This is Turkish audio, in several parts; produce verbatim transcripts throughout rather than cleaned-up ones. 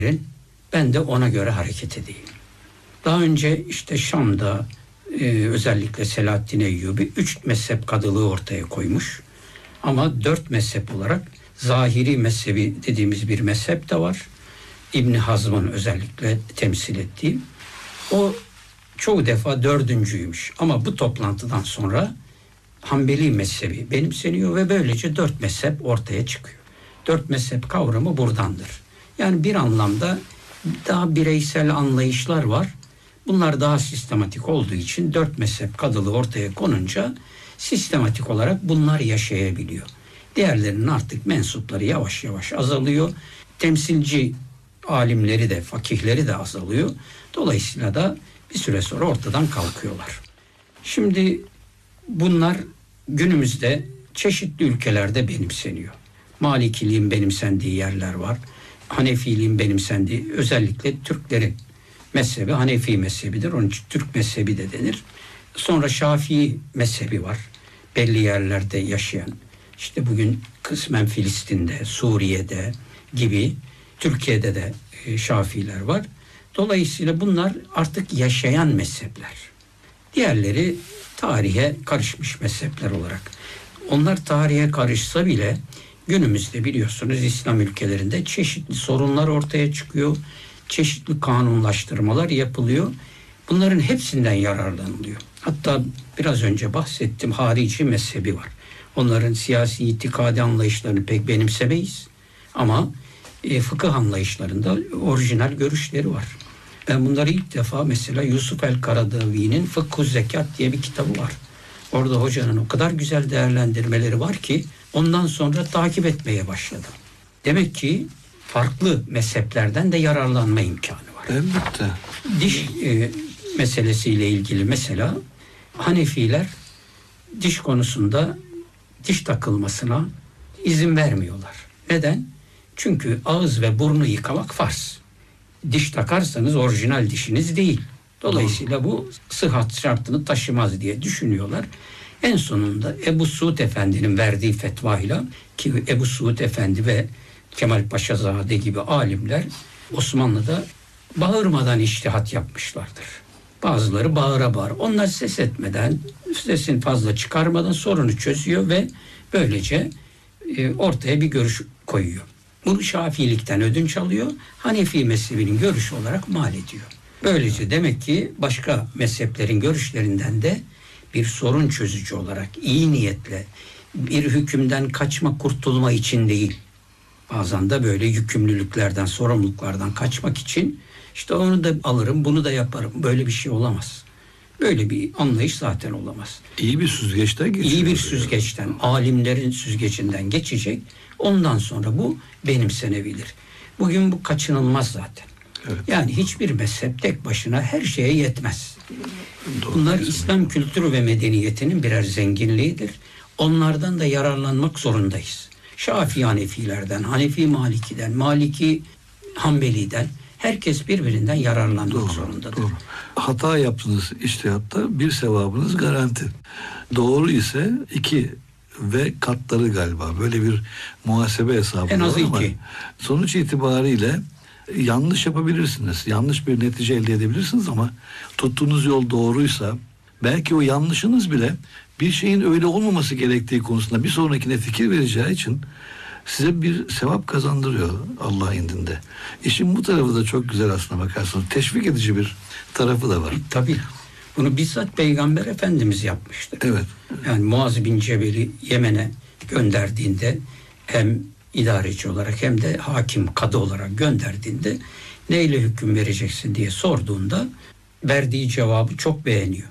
Ben de ona göre hareket edeyim. Daha önce işte Şam'da e, özellikle Selahaddin Eyyubi üç mezhep kadılığı ortaya koymuş. Ama dört mezhep olarak zahiri mezhebi dediğimiz bir mezhep de var. İbn Hazm'ın özellikle temsil ettiği. O çoğu defa dördüncüymüş. Ama bu toplantıdan sonra Hanbeli mezhebi benimseniyor ve böylece dört mezhep ortaya çıkıyor. Dört mezhep kavramı buradandır. Yani bir anlamda daha bireysel anlayışlar var. Bunlar daha sistematik olduğu için dört mezhep kadılığı ortaya konunca sistematik olarak bunlar yaşayabiliyor. Diğerlerinin artık mensupları yavaş yavaş azalıyor. Temsilci alimleri de, fakihleri de azalıyor. Dolayısıyla da bir süre sonra ortadan kalkıyorlar. Şimdi bunlar günümüzde çeşitli ülkelerde benimseniyor. Malikiliğin benimsendiği yerler var. Hanefiliğin benimsendiği, özellikle Türklerin mezhebi Hanefi mezhebidir. Onun için Türk mezhebi de denir. Sonra Şafii mezhebi var. Belli yerlerde yaşayan. İşte bugün kısmen Filistin'de, Suriye'de gibi, Türkiye'de de Şafiiler var. Dolayısıyla bunlar artık yaşayan mezhepler. Diğerleri tarihe karışmış mezhepler olarak. Onlar tarihe karışsa bile günümüzde biliyorsunuz İslam ülkelerinde çeşitli sorunlar ortaya çıkıyor. Çeşitli kanunlaştırmalar yapılıyor. Bunların hepsinden yararlanılıyor. Hatta biraz önce bahsettiğim harici mezhebi var. Onların siyasi itikadi anlayışlarını pek benimsemeyiz. Ama e, fıkıh anlayışlarında orijinal görüşleri var. Ben bunları ilk defa mesela Yusuf el-Karadavi'nin Fıkhü Zekat diye bir kitabı var. Orada hocanın o kadar güzel değerlendirmeleri var ki ondan sonra takip etmeye başladım. Demek ki farklı mezheplerden de yararlanma imkanı var. Elbette. Diş e, meselesiyle ilgili mesela Hanefiler diş konusunda diş takılmasına izin vermiyorlar. Neden? Çünkü ağız ve burnu yıkamak farz. Diş takarsanız orijinal dişiniz değil. Dolayısıyla bu sıhhat şartını taşımaz diye düşünüyorlar. En sonunda Ebu Suud Efendi'nin verdiği fetvayla, ki Ebu Suud Efendi ve Kemal Paşazade gibi alimler Osmanlı'da bağırmadan içtihat yapmışlardır. Bazıları bağıra bağır. Onlar ses etmeden, sesini fazla çıkarmadan sorunu çözüyor ve böylece e, ortaya bir görüş koyuyor. Bunu Şafiilikten ödünç alıyor, Hanefi mezhebinin görüşü olarak mal ediyor. Böylece demek ki başka mezheplerin görüşlerinden de bir sorun çözücü olarak iyi niyetle bir hükümden kaçma, kurtulma için değil, bazen de böyle yükümlülüklerden, sorumluluklardan kaçmak için işte onu da alırım, bunu da yaparım. Böyle bir şey olamaz. Böyle bir anlayış zaten olamaz. İyi bir süzgeçten geçiyor. İyi bir süzgeçten, yani. Alimlerin süzgecinden geçecek. Ondan sonra bu benimsenebilir. Bugün bu kaçınılmaz zaten. Evet. Yani hiçbir mezhep tek başına her şeye yetmez. Doğru. Bunlar İslam kültürü ve medeniyetinin birer zenginliğidir. Onlardan da yararlanmak zorundayız. Şafii Hanefilerden, Hanefi Maliki'den, Maliki Hanbeli'den herkes birbirinden yararlanmak doğru, zorundadır. Doğru. Hata yaptığınız içtihatta bir sevabınız garanti. Doğru ise iki ve katları galiba. Böyle bir muhasebe hesabı en az var ama iki. sonuç itibariyle yanlış yapabilirsiniz. Yanlış bir netice elde edebilirsiniz ama tuttuğunuz yol doğruysa belki o yanlışınız bile bir şeyin öyle olmaması gerektiği konusunda bir sonrakine fikir vereceği için size bir sevap kazandırıyor Allah indinde. İşin bu tarafı da çok güzel aslına bakarsanız. Teşvik edici bir tarafı da var. Tabii. Bunu bizzat Peygamber Efendimiz yapmıştır. Evet. Yani Muaz bin Cebel'i Yemen'e gönderdiğinde hem idareci olarak hem de hakim, kadı olarak gönderdiğinde neyle hüküm vereceksin diye sorduğunda verdiği cevabı çok beğeniyor.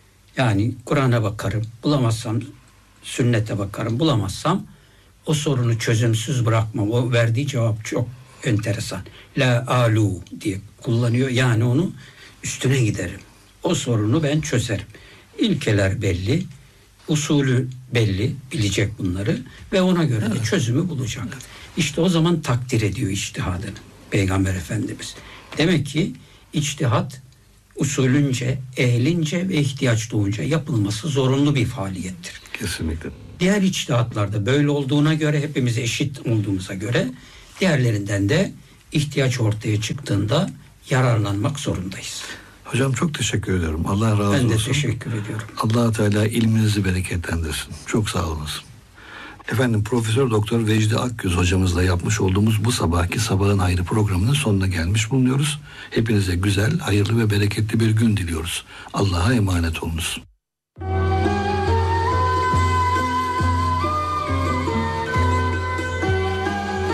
Yani Kur'an'a bakarım, bulamazsam sünnete bakarım, bulamazsam o sorunu çözümsüz bırakmam. O verdiği cevap çok enteresan. La alu diye kullanıyor. Yani onu üstüne giderim. O sorunu ben çözerim. İlkeler belli, usulü belli, bilecek bunları ve ona göre de çözümü bulacak. İşte o zaman takdir ediyor içtihadını Peygamber Efendimiz. Demek ki içtihat usulünce, ehlince ve ihtiyaç doğunca yapılması zorunlu bir faaliyettir. Kesinlikle. Diğer içtihatlarda böyle olduğuna göre, hepimiz eşit olduğumuza göre diğerlerinden de ihtiyaç ortaya çıktığında yararlanmak zorundayız. Hocam çok teşekkür ediyorum. Allah razı olsun. Ben de teşekkür ediyorum. Allah Teala ilminizi bereketlendirsin. Çok sağ olunuz. Efendim Profesör Doktor Vecdi Akgüz hocamızla yapmış olduğumuz bu sabahki Sabahın Hayrı programının sonuna gelmiş bulunuyoruz. Hepinize güzel, hayırlı ve bereketli bir gün diliyoruz. Allah'a emanet olunuz.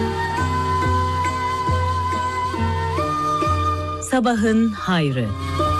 Sabahın Hayrı.